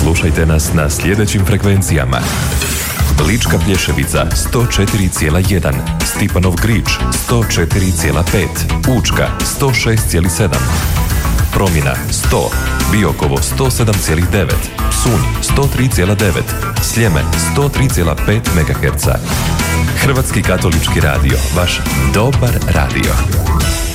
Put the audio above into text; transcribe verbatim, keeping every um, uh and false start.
Slušajte nas na sljedećim frekvencijama: Lička Plješevica sto četiri zarez jedan, Stipanov Grič sto četiri zarez pet, Učka sto šest zarez sedam, Promina sto, Biokovo sto sedam zarez devet, Psunj sto tri zarez devet, Sljeme sto tri zarez pet megaherca. Hrvatski katolički radio, vaš dobar radio.